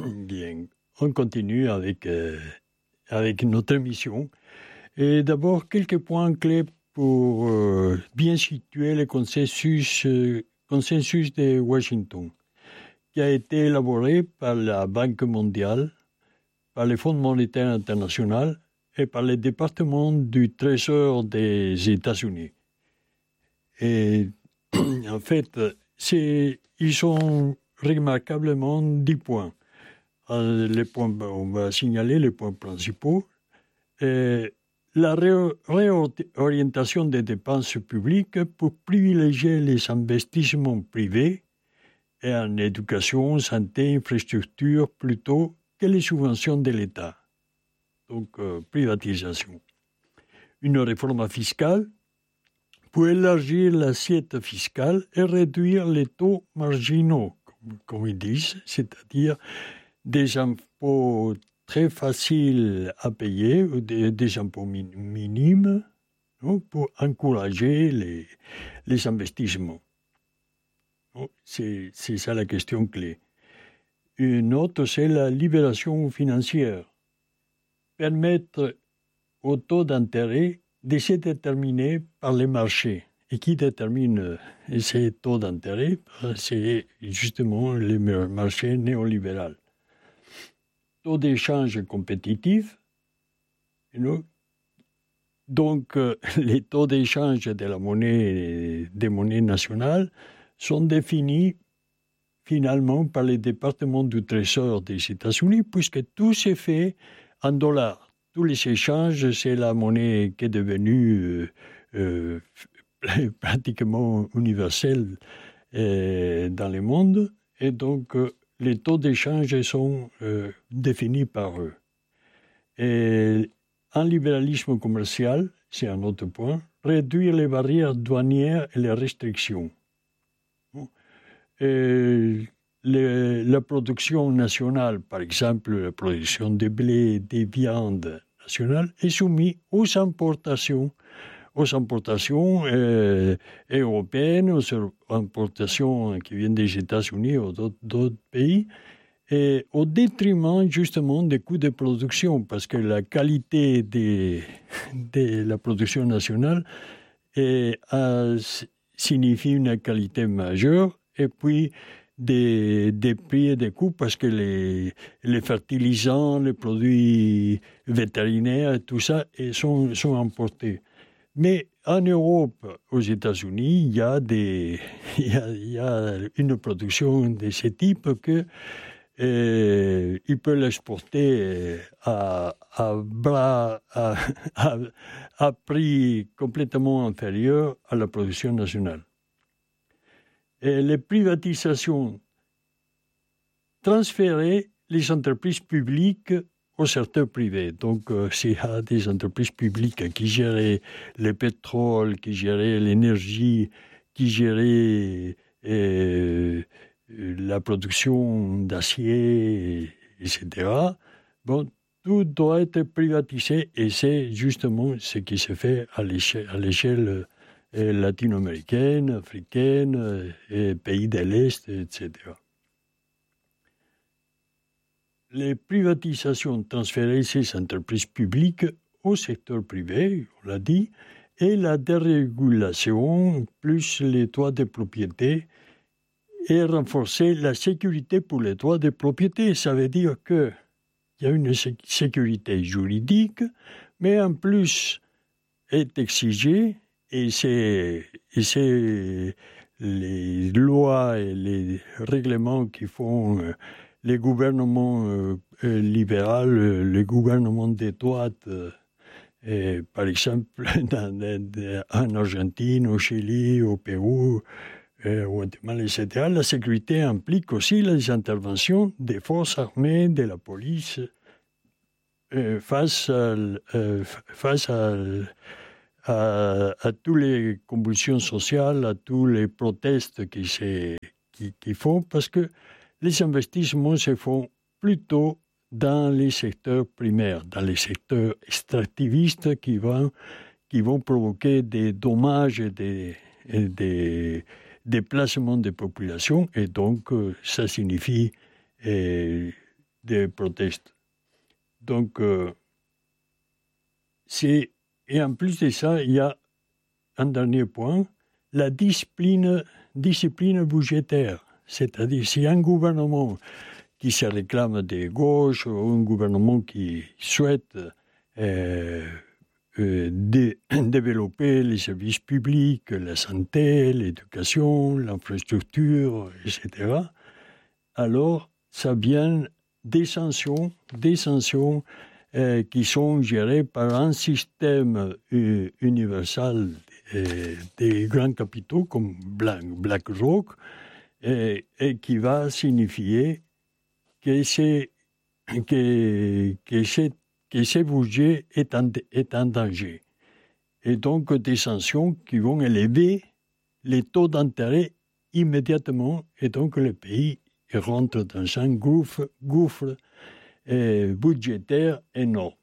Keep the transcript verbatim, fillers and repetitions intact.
Bien, on continue avec, euh, avec notre émission. Et d'abord, quelques points clés pour euh, bien situer le consensus, euh, consensus de Washington, qui a été élaboré par la Banque mondiale, par le Fonds monétaire international et par le département du Trésor des États-Unis. Et en fait, c'est, ils sont remarquablement dix points. Les points, on va signaler les points principaux. Et la ré- réorientation des dépenses publiques pour privilégier les investissements privés et en éducation, santé, infrastructure plutôt que les subventions de l'État. Donc, euh, privatisation. Une réforme fiscale pour élargir l'assiette fiscale et réduire les taux marginaux, comme, comme ils disent, c'est-à-dire des impôts très faciles à payer, ou des, des impôts min- minimes, non, pour encourager les, les investissements. Non, c'est, c'est ça la question clé. Une autre, c'est la libération financière. Permettre au taux d'intérêt de se déterminer par les marchés. Et qui détermine ces taux d'intérêt? C'est justement les marchés néolibéraux. Taux d'échange compétitif. Donc, euh, les taux d'échange de la monnaie, des monnaies nationales sont définis finalement par les départements du Trésor des États-Unis, puisque tout s'est fait en dollars. Tous les échanges, c'est la monnaie qui est devenue euh, euh, pratiquement universelle euh, dans le monde, et donc euh, les taux d'échange sont euh, définis par eux. Et un libéralisme commercial, c'est un autre point, réduire les barrières douanières et les restrictions. Et les, la production nationale, par exemple la production de blé, des viandes nationales, est soumise aux importations, aux importations euh, européennes, aux importations qui viennent des États-Unis ou d'autres, d'autres pays, et au détriment justement des coûts de production, parce que la qualité des, de la production nationale est, euh, signifie une qualité majeure, et puis des, des prix et des coûts, parce que les, les fertilisants, les produits vétérinaires, tout ça sont, sont importés. Mais en Europe, aux États-Unis, il y a, des, il y a, il y a une production de ce type que et il peut l'exporter à, à, bras, à, à, à prix complètement inférieur à la production nationale. Et les privatisations transférer les entreprises publiques au secteur privé. Donc, euh, s'il y a des entreprises publiques qui géraient le pétrole, qui géraient l'énergie, qui géraient euh, la production d'acier, et cetera. Bon, tout doit être privatisé et c'est justement ce qui se fait à l'échelle, à l'échelle euh, latino-américaine, africaine, et pays de l'Est, et cetera. Les privatisations transféraient ces entreprises publiques au secteur privé, on l'a dit, et la dérégulation, plus les droits de propriété, et renforcer la sécurité pour les droits de propriété. Ça veut dire qu'il y a une sécurité juridique, mais en plus est exigée, et c'est, et c'est les lois et les règlements qui font euh, les gouvernements euh, euh, libéraux, euh, les gouvernements de droite, euh, et, par exemple dans, dans, en Argentine, au Chili, au Pérou, Euh, Guatemala, et cetera. La sécurité implique aussi les interventions des forces armées, de la police, euh, face, à, euh, face à, à, à toutes les convulsions sociales, à tous les protestes qui, se, qui, qui font, parce que les investissements se font plutôt dans les secteurs primaires, dans les secteurs extractivistes qui vont, qui vont provoquer des dommages et des... Et des déplacement des populations, et donc euh, ça signifie euh, des protestes. Donc, euh, c'est, et en plus de ça, il y a un dernier point, la discipline, discipline budgétaire. C'est-à-dire, si un gouvernement qui se réclame de gauche ou un gouvernement qui souhaite euh, euh, de, développer les services publics, la santé, l'éducation, l'infrastructure, et cetera, alors ça vient des sanctions, des sanctions euh, qui sont gérées par un système euh, universel euh, des grands capitaux comme BlackRock et, et qui va signifier que, c'est, que, que, c'est, que ce budget est en, est en danger. Et donc des sanctions qui vont élever les taux d'intérêt immédiatement et donc le pays rentre dans un gouffre, gouffre euh, budgétaire énorme.